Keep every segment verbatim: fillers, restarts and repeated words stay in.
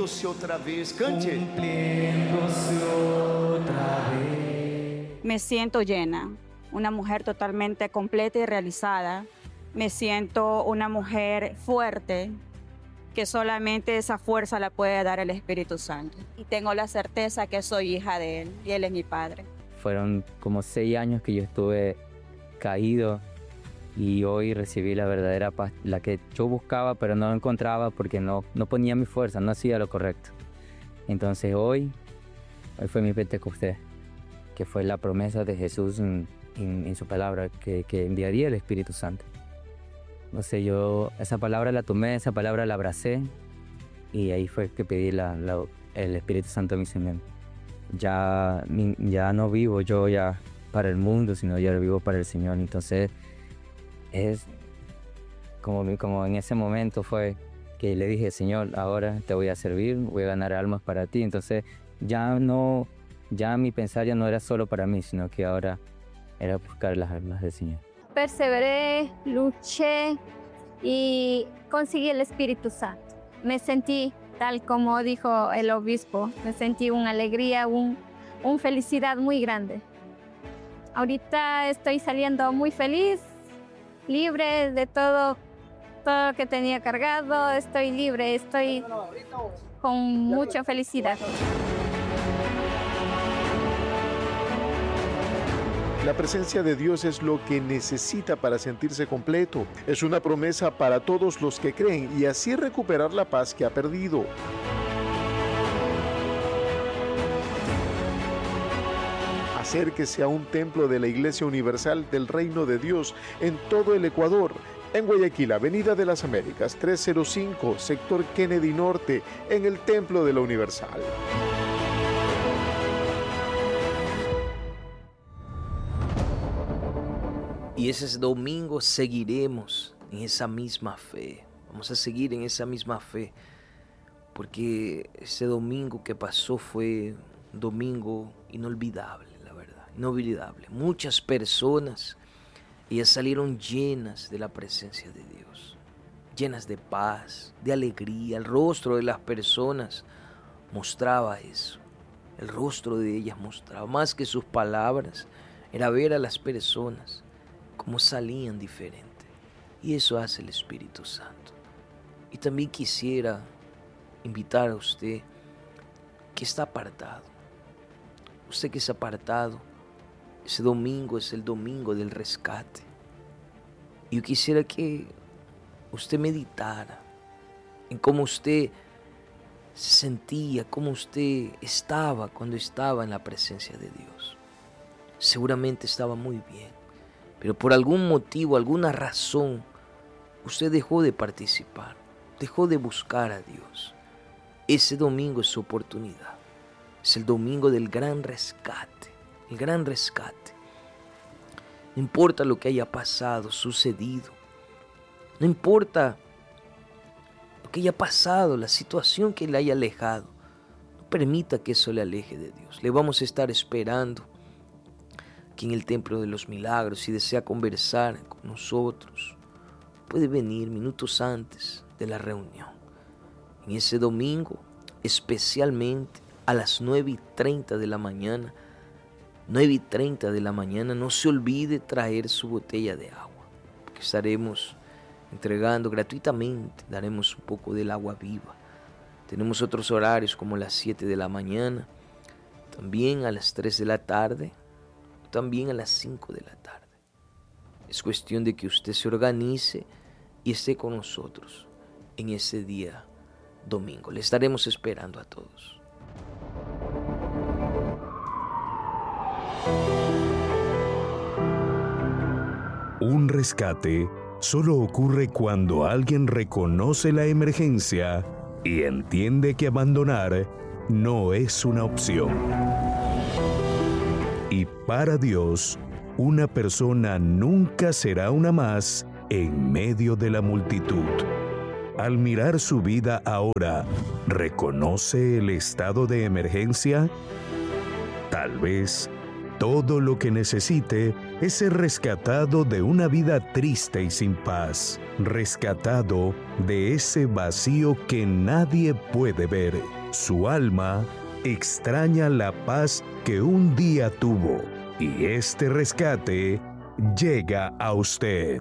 cumpliendo-se otra vez. Cante. Cumpliendo-se otra vez. Me siento llena, una mujer totalmente completa y realizada. Me siento una mujer fuerte, que solamente esa fuerza la puede dar el Espíritu Santo. Y tengo la certeza que soy hija de Él y Él es mi Padre. Fueron como seis años que yo estuve caído y hoy recibí la verdadera paz, la que yo buscaba pero no encontraba porque no, no ponía mi fuerza, no hacía lo correcto. Entonces hoy, hoy fue mi Pentecostés, que fue la promesa de Jesús en, en, en su palabra, que, que enviaría el Espíritu Santo. No sé, yo esa palabra la tomé, esa palabra la abracé y ahí fue que pedí la, la, el Espíritu Santo en mi Señor. Ya, ya no vivo yo ya para el mundo, sino ya vivo para el Señor. Entonces es como, como en ese momento fue que le dije, Señor, ahora te voy a servir, voy a ganar almas para ti. Entonces ya no, ya mi pensar ya no era solo para mí, sino que ahora era buscar las almas del Señor. Perseveré, luché y conseguí el Espíritu Santo. Me sentí, tal como dijo el obispo, me sentí una alegría, un, una felicidad muy grande. Ahorita estoy saliendo muy feliz, libre de todo, todo lo que tenía cargado. Estoy libre, estoy con mucha felicidad. La presencia de Dios es lo que necesita para sentirse completo. Es una promesa para todos los que creen y así recuperar la paz que ha perdido. Acérquese a un templo de la Iglesia Universal del Reino de Dios en todo el Ecuador. En Guayaquil, Avenida de las Américas, trescientos cinco, sector Kennedy Norte, en el Templo de la Universal. Y ese domingo seguiremos en esa misma fe. Vamos a seguir en esa misma fe. Porque ese domingo que pasó fue un domingo inolvidable, la verdad. Inolvidable. Muchas personas, ellas salieron llenas de la presencia de Dios. Llenas de paz, de alegría. El rostro de las personas mostraba eso. El rostro de ellas mostraba, más que sus palabras, era ver a las personas cómo salían diferente. Y eso hace el Espíritu Santo. Y también quisiera invitar a usted que está apartado. Usted que es apartado, ese domingo es el domingo del rescate. Y yo quisiera que usted meditara en cómo usted se sentía, cómo usted estaba cuando estaba en la presencia de Dios. Seguramente estaba muy bien. Pero por algún motivo, alguna razón, usted dejó de participar, dejó de buscar a Dios. Ese domingo es su oportunidad. Es el domingo del gran rescate, el gran rescate. No importa lo que haya pasado, sucedido. No importa lo que haya pasado, la situación que le haya alejado. No permita que eso le aleje de Dios. Le vamos a estar esperando aquí en el Templo de los Milagros. Si desea conversar con nosotros, puede venir minutos antes de la reunión. En ese domingo, especialmente a las nueve y treinta de la mañana, nueve y treinta de la mañana, no se olvide traer su botella de agua, porque estaremos entregando gratuitamente, daremos un poco del agua viva. Tenemos otros horarios como las siete de la mañana, también a las tres de la tarde, también a las cinco de la tarde. Es cuestión de que usted se organice y esté con nosotros en ese día domingo. Le estaremos esperando a todos. Un rescate solo ocurre cuando alguien reconoce la emergencia y entiende que abandonar no es una opción. Y para Dios, una persona nunca será una más en medio de la multitud. Al mirar su vida ahora, ¿reconoce el estado de emergencia? Tal vez todo lo que necesite es ser rescatado de una vida triste y sin paz, rescatado de ese vacío que nadie puede ver. Su alma extraña la paz que un día tuvo, y este rescate llega a usted.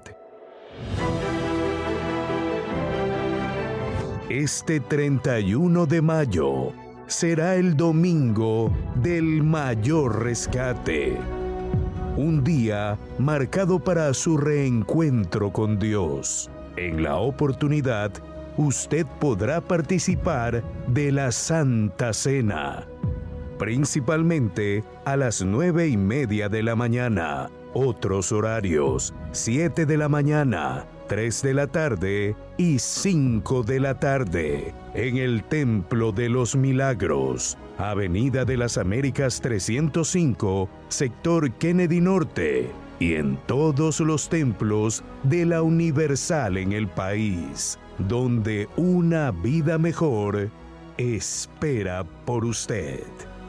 Este treinta y uno de mayo será el domingo del mayor rescate. Un día marcado para su reencuentro con Dios. En la oportunidad, usted podrá participar de la Santa Cena, principalmente a las nueve y media de la mañana. Otros horarios: siete de la mañana, tres de la tarde y cinco de la tarde, en el Templo de los Milagros, Avenida de las Américas trescientos cinco, sector Kennedy Norte, y en todos los templos de la Universal en el país, donde una vida mejor espera por usted.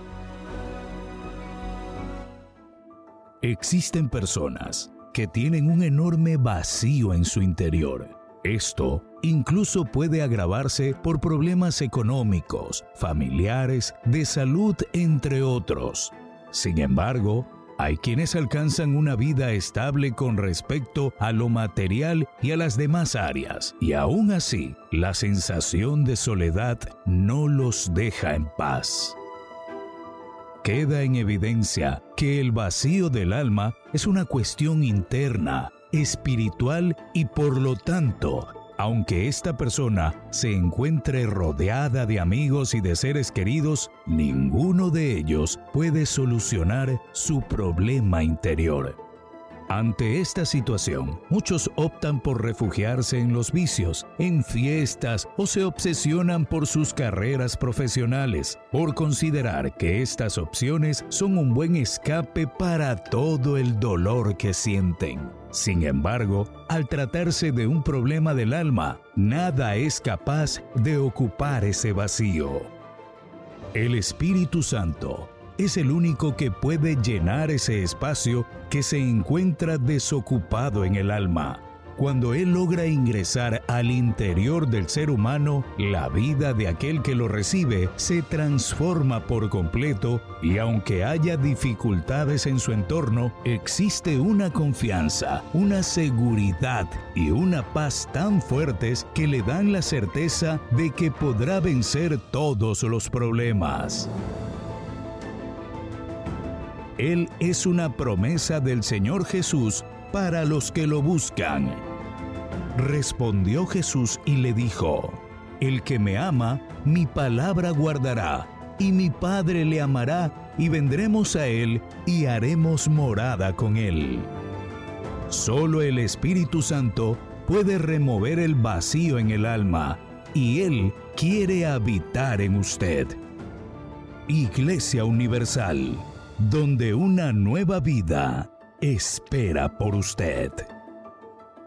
Existen personas que tienen un enorme vacío en su interior. Esto incluso puede agravarse por problemas económicos, familiares, de salud, entre otros. Sin embargo, hay quienes alcanzan una vida estable con respecto a lo material y a las demás áreas, y aún así, la sensación de soledad no los deja en paz. Queda en evidencia que el vacío del alma es una cuestión interna, espiritual, y por lo tanto, aunque esta persona se encuentre rodeada de amigos y de seres queridos, ninguno de ellos puede solucionar su problema interior. Ante esta situación, muchos optan por refugiarse en los vicios, en fiestas, o se obsesionan por sus carreras profesionales, por considerar que estas opciones son un buen escape para todo el dolor que sienten. Sin embargo, al tratarse de un problema del alma, nada es capaz de ocupar ese vacío. El Espíritu Santo es el único que puede llenar ese espacio que se encuentra desocupado en el alma. Cuando Él logra ingresar al interior del ser humano, la vida de aquel que lo recibe se transforma por completo, y aunque haya dificultades en su entorno, existe una confianza, una seguridad y una paz tan fuertes que le dan la certeza de que podrá vencer todos los problemas. Él es una promesa del Señor Jesús para los que lo buscan. Respondió Jesús y le dijo: El que me ama, mi palabra guardará, y mi Padre le amará, y vendremos a él y haremos morada con él. Solo el Espíritu Santo puede remover el vacío en el alma, y Él quiere habitar en usted. Iglesia Universal, donde una nueva vida espera por usted.